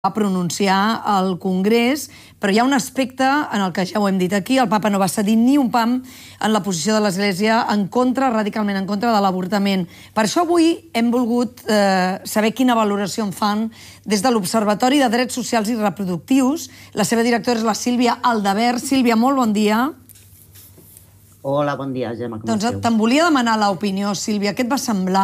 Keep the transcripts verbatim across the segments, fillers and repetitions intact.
va pronunciar al Congrés, però hi ha un aspecte en el que ja ho hem dit aquí, el papa no va cedir ni un pam en la posició de l'Església en contra, radicalment en contra de l'avortament. Per això avui hem volgut eh, saber quina valoració en fan des de l'Observatori de Drets Socials i Reproductius. La seva directora és la Sílvia Aldabert. Sílvia, molt bon dia. Hola, bon dia, Gemma. Doncs te'n volia demanar l'opinió, Sílvia. Què et va semblar?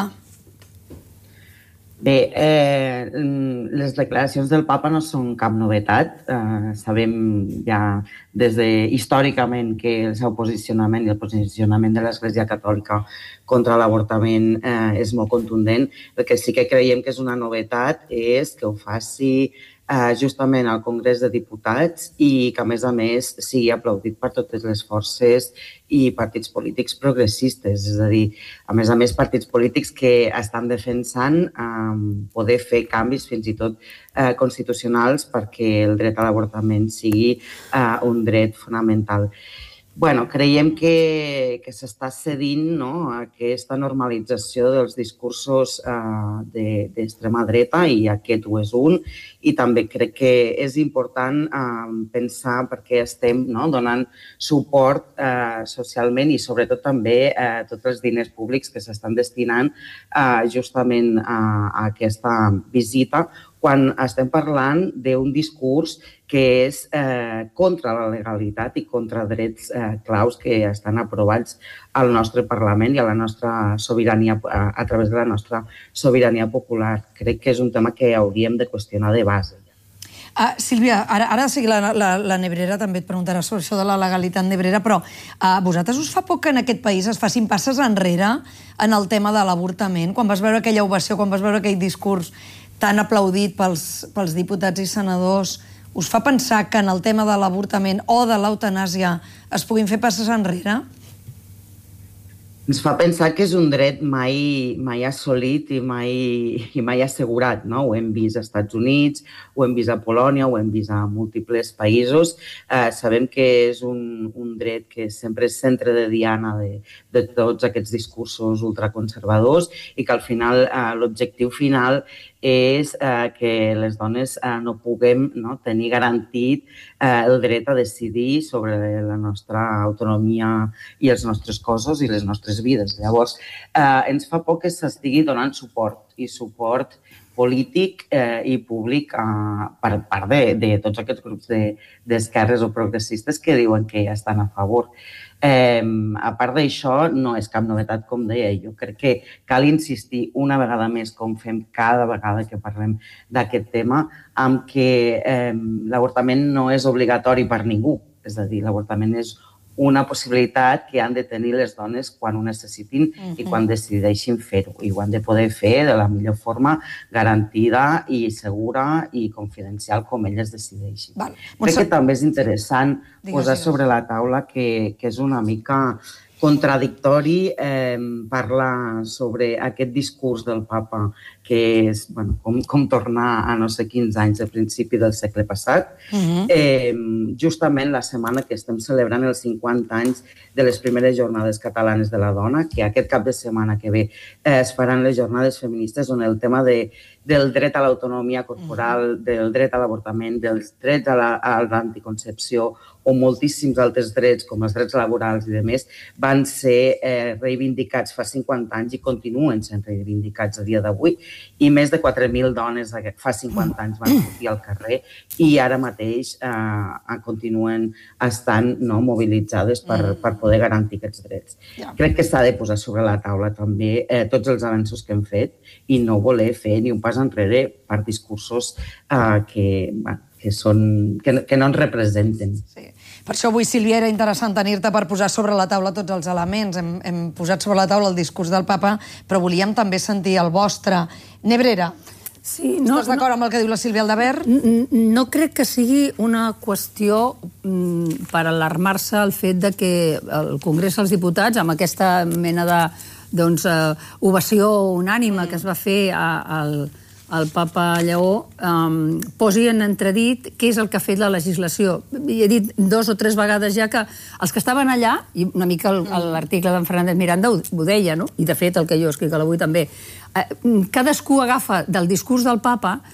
Bé, eh, les declaracions del papa no són cap novetat. Eh, sabem ja des de històricament que el seu posicionament i el posicionament de l'Església Catòlica contra l'avortament eh, és molt contundent. El que sí que creiem que és una novetat és que ho faci eh, justament al Congrés de Diputats i que, a més a més, sigui aplaudit per totes les forces i partits polítics progressistes. És a dir, a més a més, partits polítics que estan defensant eh, poder fer canvis fins i tot eh, constitucionals perquè el dret a l'avortament sigui eh, un dret fonamental. Bueno, creiem que, que s'està cedint, no?, aquesta normalització dels discursos eh, d'extrema dreta, i aquest ho és un, i també crec que és important eh, pensar per què estem, no?, donant suport eh, socialment i sobretot també eh, tots els diners públics que s'estan destinant eh, justament a, a aquesta visita, quan estem parlant d'un discurs que és eh, contra la legalitat i contra drets eh, claus que estan aprovats al nostre Parlament i a la nostra sobirania, a, a través de la nostra sobirania popular. Crec que és un tema que hauríem de qüestionar de base. Uh, Sílvia, ara, ara sí que la, la, la Nebrera també et preguntarà sobre això de la legalitat nebrera, però a uh, vosaltres us fa poc que en aquest país es facin passes enrere en el tema de l'avortament? Quan vas veure aquella ovació, quan vas veure aquell discurs tan aplaudit pels, pels diputats i senadors, us fa pensar que en el tema de l'avortament o de l'eutanàsia es puguin fer passes enrere? Ens fa pensar que és un dret mai, mai assolit i mai, i mai assegurat, no? Ho hem vist als Estats Units, ho hem vist a Polònia, ho hem vist a múltiples països. Eh, sabem que és un, un dret que sempre és centre de diana de, de tots aquests discursos ultraconservadors i que al final eh, l'objectiu final és eh, que les dones eh, no puguem, no, tenir garantit eh, el dret a decidir sobre la nostra autonomia i els nostres cossos i les nostres vides. Llavors, eh, ens fa poc que s'estigui donant suport i suport polític eh, i públic eh, per part de, de tots aquests grups d'esquerres de, o progressistes que diuen que ja estan a favor. Eh, a part d'això, no és cap novetat, com deia. Jo crec que cal insistir una vegada més, com fem cada vegada que parlem d'aquest tema, amb que eh, l'avortament no és obligatori per ningú. És a dir, l'avortament és una possibilitat que han de tenir les dones quan ho necessitin uh-huh. i quan decideixin fer-ho. I ho han de poder fer de la millor forma, garantida i segura i confidencial com elles decideixin. Val. Crec que també és interessant digues, posar digues. sobre la taula que, que és una mica contradictori eh, parlar sobre aquest discurs del papa que és bueno, com, com tornar a no sé quins anys de principi del segle passat. Uh-huh. eh, justament la setmana que estem celebrant els cinquanta anys de les primeres jornades catalanes de la dona, que aquest cap de setmana que ve eh, es faran les jornades feministes on el tema de, del dret a l'autonomia corporal, uh-huh. del dret a l'avortament, dels drets a l'anticoncepció o moltíssims altres drets, com els drets laborals i demés, van ser eh, reivindicats fa cinquanta anys i continuen sent reivindicats a dia d'avui. I més de quatre mil dones fa cinquanta anys van sortir al carrer i ara mateix eh, continuen estant no, mobilitzades per, per poder garantir aquests drets. Ja. Crec que s'ha de posar sobre la taula també eh, tots els avenços que hem fet i no voler fer ni un pas enrere per discursos eh, que, bueno, que, són, que, que no ens representen. Sí. Per això avui, Sílvia, era interessant tenir-te per posar sobre la taula tots els elements. Hem, hem posat sobre la taula el discurs del papa, però volíem també sentir el vostre. Nebrera, sí, no, estàs d'acord no, amb el que diu la Sílvia Aldabert? No crec que sigui una qüestió mm, per alarmar-se el fet de que el Congrés dels Diputats, amb aquesta mena de doncs, uh, ovació unànime mm. que es va fer al... el papa Lleó um, posi en entredit què és el que ha fet la legislació. I he dit dos o tres vegades ja que els que estaven allà, i una mica l'article d'en Fernández Miranda ho, ho deia, no? I de fet el que jo escric a l'Avui també, eh, cadascú agafa del discurs del papa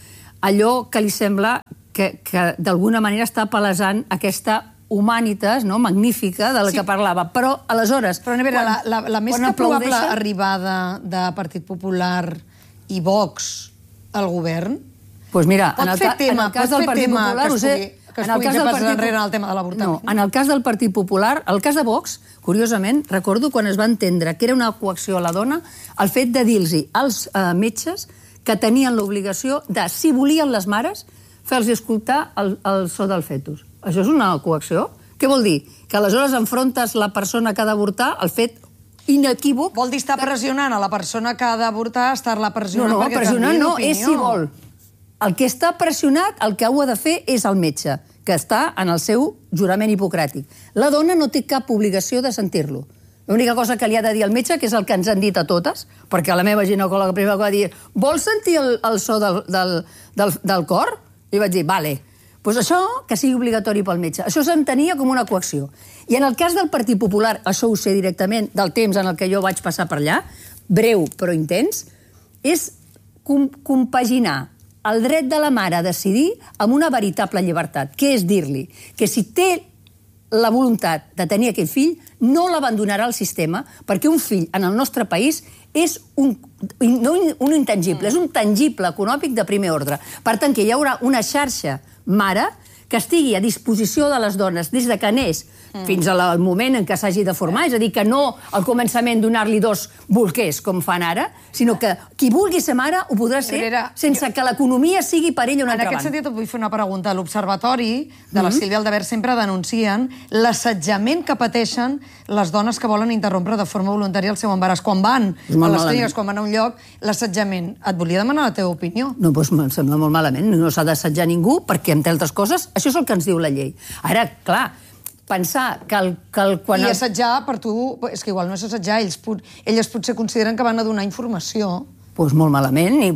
allò que li sembla que, que d'alguna manera està palesant aquesta humanitas, no?, magnífica, de la sí. que parlava. Però, aleshores... Però, a veure, quan, la, la, la més que probable arribada de Partit Popular i Vox al govern... Pues mira, pot en el, fer tema, en el cas del Partit Popular... Que es pugui, que es pugui fer pas enrere en el tema de l'avortament. No, en el cas del Partit Popular, el cas de Vox, curiosament, recordo quan es va entendre que era una coacció a la dona, el fet de dir-los als eh, metges que tenien l'obligació de, si volien les mares, fer-los escoltar el, el so del fetus. Això és una coacció? Què vol dir? Que aleshores enfrontes la persona que ha d'avortar al fet inequívoc... Vol dir estar pressionant a la persona que ha d'avortar, estar-la pressionant no, no, perquè pressionant canviï no, d'opinió. és si vol. El que està pressionat, el que ho ha de fer és el metge, que està en el seu jurament hipocràtic. La dona no té cap obligació de sentir-lo. L'única cosa que li ha de dir al metge, que és el que ens han dit a totes, perquè la meva ginecòloga primera va dir vols sentir el, el so del, del, del, del cor? I vaig dir, vale. Doncs això, que sigui obligatori pel metge. Això s'entenia com una coacció. I en el cas del Partit Popular, això ho sé directament del temps en el que jo vaig passar per allà, breu però intens, és com compaginar el dret de la mare a decidir amb una veritable llibertat, que és dir-li que si té la voluntat de tenir aquell fill, no l'abandonarà al sistema, perquè un fill en el nostre país és un, no un intangible, és un tangible econòmic de primer ordre. Per tant, que hi haurà una xarxa mare que estigui a disposició de les dones des de que neix mm. fins al moment en què s'hagi de formar, és a dir, que no al començament donar-li dos bolquers, com fan ara, sinó que qui vulgui ser mare ho podrà ser Herrera, sense jo... que l'economia sigui per ella una altra banda. En aquest sentit et vull fer una pregunta. L'Observatori de la mm-hmm. Sílvia Aldabert sempre denuncien l'assetjament que pateixen les dones que volen interrompre de forma voluntària el seu embaràs. Quan van a les clíniques, quan van a un lloc, l'assetjament. Et volia demanar la teva opinió. No, doncs em sembla molt malament. No s'ha d'assetjar ningú perquè, entre altres coses, això és el que ens diu la llei. Ara, clar, pensar que el... Que el quan I assetjar, per tu, és que igual no és assetjar, ells, elles potser consideren que van a donar informació. Doncs molt malament. I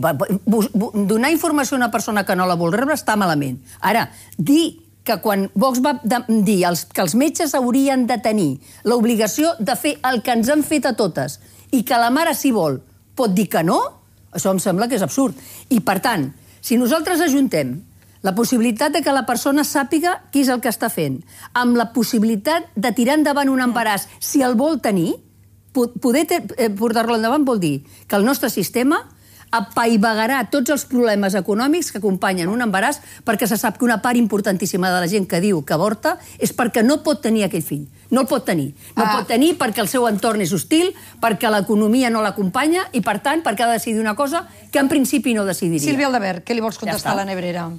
donar informació a una persona que no la vol rebre està malament. Ara, dir que quan Vox va dir que els metges haurien de tenir l'obligació de fer el que ens han fet a totes i que la mare, si vol, pot dir que no, això em sembla que és absurd. I, per tant, si nosaltres ajuntem la possibilitat de que la persona sàpiga què és el que està fent, amb la possibilitat de tirar endavant un embaràs si el vol tenir, poder portar-lo endavant vol dir que el nostre sistema apaivagarà tots els problemes econòmics que acompanyen un embaràs, perquè se sap que una part importantíssima de la gent que diu que avorta és perquè no pot tenir aquell fill. No el pot tenir. No el pot tenir perquè el seu entorn és hostil, perquè l'economia no l'acompanya i, per tant, perquè ha de decidir una cosa que en principi no decidiria. Sílvia Aldabert, què li vols contestar a la Nebrera?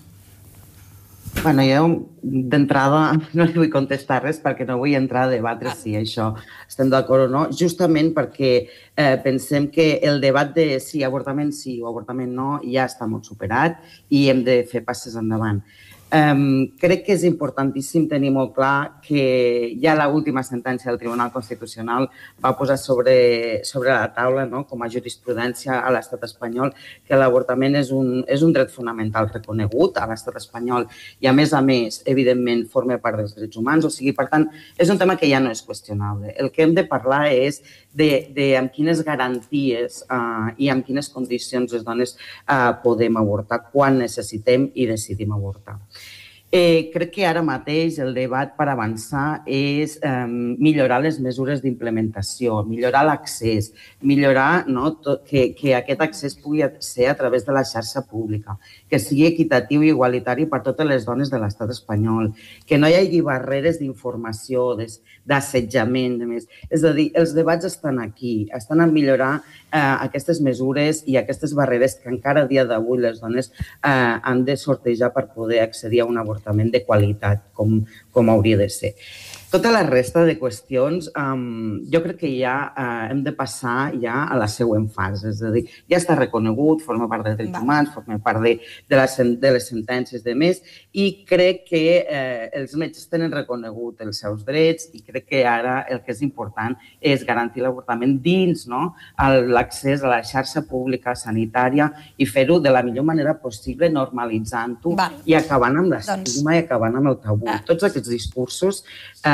Bueno, jo d'entrada no li vull contestar res perquè no vull entrar a debatre si això estem d'acord o no, justament perquè eh, pensem que el debat de si avortament sí o avortament no ja està molt superat i hem de fer passes endavant. Um, crec que és importantíssim tenir molt clar que ja l'última sentència del Tribunal Constitucional va posar sobre, sobre la taula, no?, com a jurisprudència a l'estat espanyol, que l'avortament és un, és un dret fonamental reconegut a l'estat espanyol i, a més a més, evidentment, forma part dels drets humans. O sigui, per tant, és un tema que ja no és qüestionable. El que hem de parlar és de, de amb quines garanties uh, i amb quines condicions les dones uh, podem avortar, quan necessitem i decidim avortar. Eh, crec que ara mateix el debat per avançar és eh, millorar les mesures d'implementació, millorar l'accés, millorar, no, tot, que, que aquest accés pugui ser a través de la xarxa pública, que sigui equitatiu i igualitari per totes les dones de l'estat espanyol, que no hi hagi barreres d'informació, d'assetjament, de més. És a dir, els debats estan aquí, estan a millorar eh, aquestes mesures i aquestes barreres que encara a dia d'avui les dones eh, han de sortejar per poder accedir a un avortament de qualitat, com, com hauria de ser. Tota la resta de qüestions, um, jo crec que ja uh, hem de passar ja a la següent fase. És a dir, ja està reconegut, forma part dels drets humans, forma part de, de, les, de les sentències de més, i crec que eh, els metges tenen reconegut els seus drets i crec que ara el que és important és garantir l'avortament dins, no?, l'accés a la xarxa pública sanitària i fer-ho de la millor manera possible, normalitzant-ho i acabant amb l'estigma i acabant amb el tabú. Tots aquests discursos eh,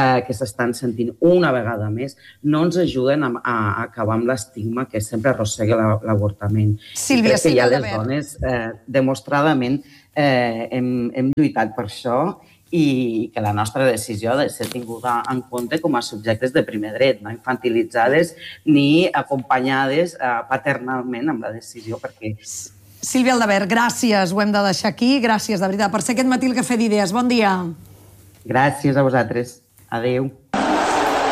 eh, que s'estan sentint una vegada més, no ens ajuden a, a acabar amb l'estigma que sempre arrossega l'avortament. Sílvia, crec que ja Sílvia les Aldabert. dones, eh, demostradament, eh, hem, hem lluitat per això i que la nostra decisió ha de ser tinguda en compte com a subjectes de primer dret, no infantilitzades ni acompanyades eh, paternalment amb la decisió, perquè... Sílvia Aldabert, gràcies, ho hem de deixar aquí. Gràcies, de veritat, per ser aquest matí el Cafè d'Idees. Bon dia. Gràcies a vosaltres. Adéu.